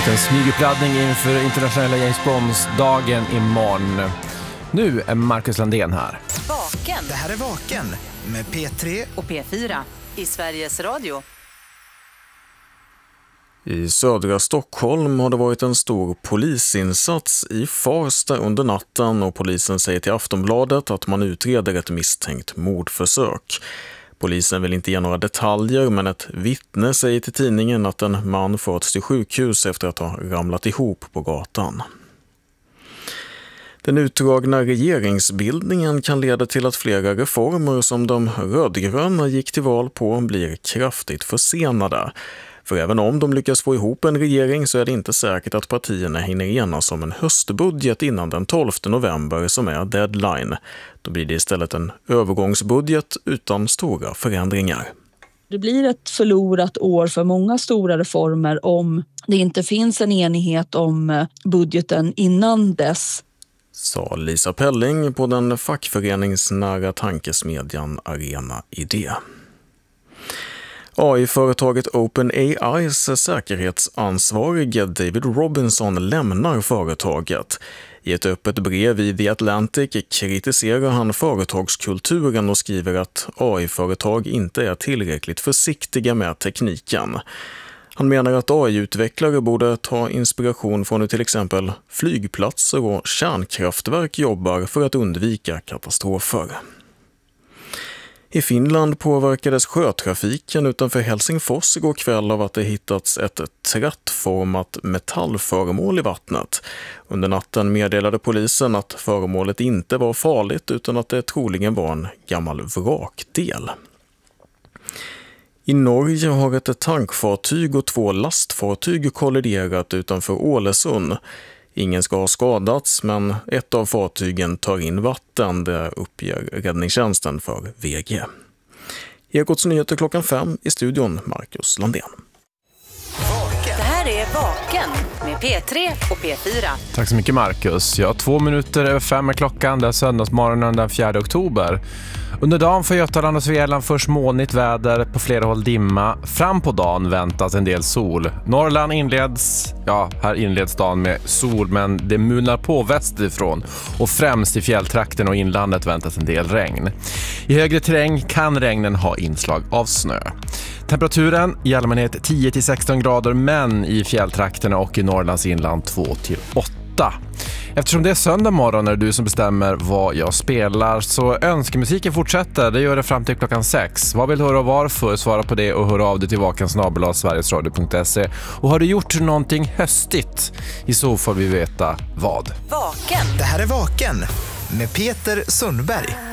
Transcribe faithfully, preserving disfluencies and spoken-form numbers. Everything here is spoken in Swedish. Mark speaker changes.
Speaker 1: liten smyguppladdning inför internationella James Bonds-dagen imorgon. Nu är Marcus Landén här.
Speaker 2: Vaken.
Speaker 3: Det här är Vaken med P tre
Speaker 2: och P fyra i Sveriges Radio.
Speaker 4: I södra Stockholm har det varit en stor polisinsats i Farsta under natten och polisen säger till Aftonbladet att man utreder ett misstänkt mordförsök. Polisen vill inte ge några detaljer, men ett vittne säger till tidningen att en man förts till sjukhus efter att ha ramlat ihop på gatan. Den utdragna regeringsbildningen kan leda till att flera reformer som de rödgröna gick till val på blir kraftigt försenade. För även om de lyckas få ihop en regering så är det inte säkert att partierna hinner enas om en höstbudget innan den tolfte november som är deadline. Då blir det istället en övergångsbudget utan stora förändringar.
Speaker 5: Det blir ett förlorat år för många stora reformer om det inte finns en enighet om budgeten innan dess.
Speaker 4: Sa Lisa Pelling på den fackföreningsnära tankesmedjan Arena Idé. A I-företaget OpenAIs säkerhetsansvarige David Robinson lämnar företaget. I ett öppet brev i The Atlantic kritiserar han företagskulturen och skriver att A I-företag inte är tillräckligt försiktiga med tekniken. Han menar att A I-utvecklare borde ta inspiration från hur till exempel flygplatser och kärnkraftverk jobbar för att undvika katastrofer. I Finland påverkades sjötrafiken utanför Helsingfors igår kväll av att det hittats ett trattformat metallföremål i vattnet. Under natten meddelade polisen att föremålet inte var farligt utan att det troligen var en gammal vrakdel. I Norge har ett tankfartyg och två lastfartyg kolliderat utanför Ålesund. Ingen ska ha skadats, men ett av fartygen tar in vatten, det uppger räddningstjänsten för V G. Ekots nyheter klockan fem i studion, Marcus Landén.
Speaker 2: Det här är Vaken med P tre och P fyra.
Speaker 1: Tack så mycket Marcus. Ja, två minuter över fem är klockan. Det är söndagsmorgonen den fjärde oktober. Under dagen för Götaland och Svealand först molnigt väder, på flera håll dimma. Fram på dagen väntas en del sol. Norrland inleds, ja här inleds dagen med sol, men det mulnar på västerifrån. Och främst i fjälltrakten och inlandet väntas en del regn. I högre terräng kan regnen ha inslag av snö. Temperaturen i allmänhet tio till sexton grader, men i fjälltrakterna och i Norrlands inland två till åtta. Eftersom det är söndag morgon när du som bestämmer vad jag spelar, så önskemusiken fortsätter. Det gör det fram till klockan sex. Vad vill du höra och varför? Svara på det och hör av dig till vaken snabel-a sverigesradio punkt se. Och har du gjort någonting höstigt? I så får vi veta vad.
Speaker 2: Vaken.
Speaker 3: Det här är Vaken med Peter Sundberg.